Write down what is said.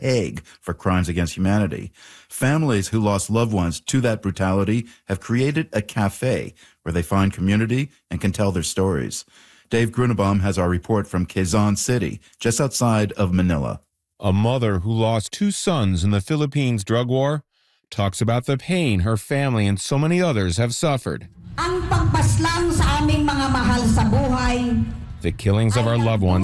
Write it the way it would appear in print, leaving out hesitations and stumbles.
Hague for crimes against humanity. Families who lost loved ones to that brutality have created a cafe where they find community and can tell their stories. Dave Grunebaum has our report from Quezon City, just outside of Manila. A mother who lost 2 sons in the Philippines drug war talks about the pain her family and so many others have suffered. Ang pagpaslang sa aming mga mahal sa buhay. The killings of our loved ones